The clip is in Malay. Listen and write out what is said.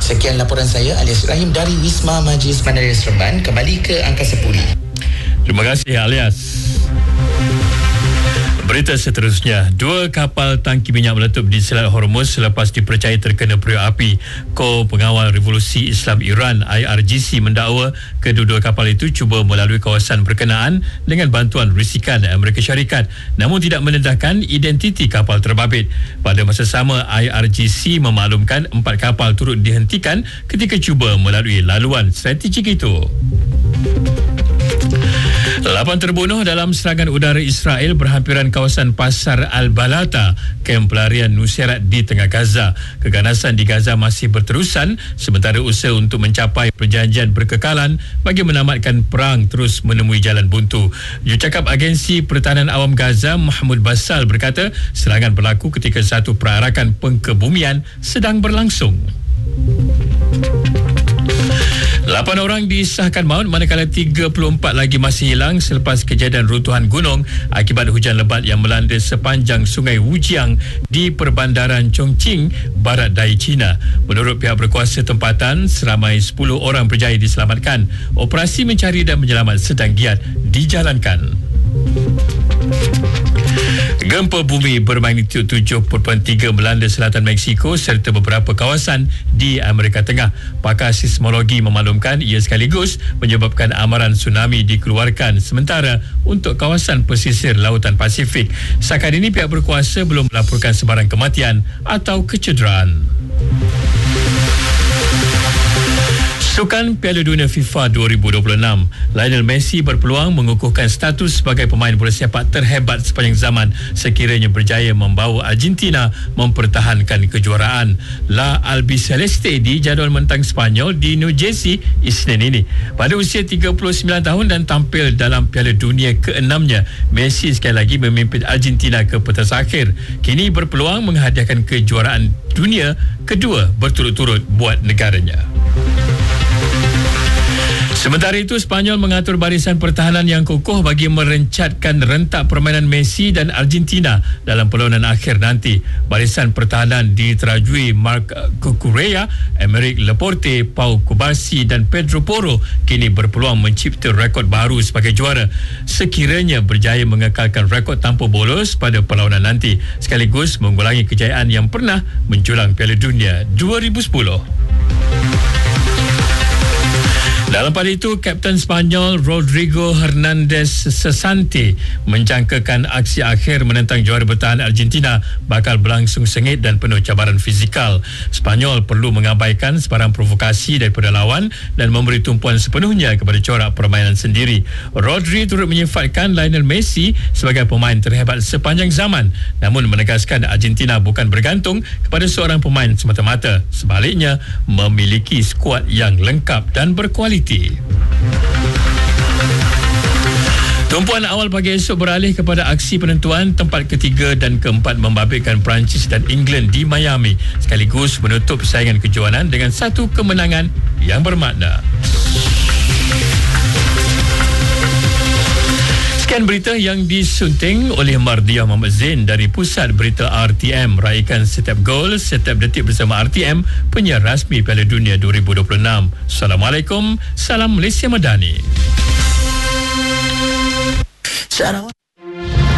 Sekian laporan saya, Alias Rahim dari Wisma Majlis Bandaraya Seremban. Kembali ke Angkasa Puri. Terima kasih Alias. Berita seterusnya, 2 kapal tangki minyak meletup di Selat Hormuz selepas dipercayai terkena periuk api. Ko Pengawal Revolusi Islam Iran IRGC mendakwa kedua-dua kapal itu cuba melalui kawasan berkenaan dengan bantuan risikan Amerika Syarikat, namun tidak mendedahkan identiti kapal terbabit. Pada masa sama, IRGC memaklumkan 4 kapal turut dihentikan ketika cuba melalui laluan strategik itu. 8 terbunuh dalam serangan udara Israel berhampiran kawasan Pasar Al-Balata, kem pelarian Nusairat di tengah Gaza. Keganasan di Gaza masih berterusan sementara usaha untuk mencapai perjanjian berkekalan bagi menamatkan perang terus menemui jalan buntu. Jurucakap Agensi Pertahanan Awam Gaza, Mahmud Basal berkata serangan berlaku ketika satu perarakan pengkebumian sedang berlangsung. 8 orang disahkan maut manakala 34 lagi masih hilang selepas kejadian runtuhan gunung akibat hujan lebat yang melanda sepanjang Sungai Wujiang di perbandaran Chongqing, barat daya China. Menurut pihak berkuasa tempatan, seramai 10 orang berjaya diselamatkan. Operasi mencari dan menyelamat sedang giat dijalankan. Gempa bumi bermagnitud 7.3 melanda selatan Mexico serta beberapa kawasan di Amerika Tengah. Pakar seismologi memaklumkan ia sekaligus menyebabkan amaran tsunami dikeluarkan sementara untuk kawasan pesisir Lautan Pasifik. Setakat ini pihak berkuasa belum melaporkan sebarang kematian atau kecederaan. Sukan Piala Dunia FIFA 2026, Lionel Messi berpeluang mengukuhkan status sebagai pemain bola sepak terhebat sepanjang zaman sekiranya berjaya membawa Argentina mempertahankan kejuaraan. La Albiceleste dijadual mentang Sepanyol di New Jersey Isnin ini. Pada usia 39 tahun dan tampil dalam Piala Dunia ke-6-nya, Messi sekali lagi memimpin Argentina ke pentas akhir. Kini berpeluang menghadiahkan kejuaraan dunia kedua berturut-turut buat negaranya. Sementara itu, Sepanyol mengatur barisan pertahanan yang kokoh bagi merencatkan rentak permainan Messi dan Argentina dalam perlawanan akhir nanti. Barisan pertahanan diterajui Marc Cucurella, Emerick Laporte, Pau Cubarsí dan Pedro Porro kini berpeluang mencipta rekod baru sebagai juara sekiranya berjaya mengekalkan rekod tanpa bolos pada perlawanan nanti, sekaligus mengulangi kejayaan yang pernah menjulang Piala Dunia 2010. Dalam pada itu, Kapten Sepanyol Rodrigo Hernandez Sesante menjangkakan aksi akhir menentang juara bertahan Argentina bakal berlangsung sengit dan penuh cabaran fizikal. Sepanyol perlu mengabaikan sebarang provokasi daripada lawan dan memberi tumpuan sepenuhnya kepada corak permainan sendiri. Rodri turut menyifatkan Lionel Messi sebagai pemain terhebat sepanjang zaman, namun menegaskan Argentina bukan bergantung kepada seorang pemain semata-mata. Sebaliknya, memiliki skuad yang lengkap dan berkualiti. Tumpuan awal pagi esok beralih kepada aksi penentuan tempat ketiga dan keempat membabitkan Perancis dan England di Miami, sekaligus menutup saingan kejuaraan dengan satu kemenangan yang bermakna. Sekian berita yang disunting oleh Mardia Muhammad Zain dari Pusat Berita RTM. Raikan setiap gol, setiap detik bersama RTM, penyiar rasmi Piala Dunia 2026. Assalamualaikum, salam Malaysia Madani.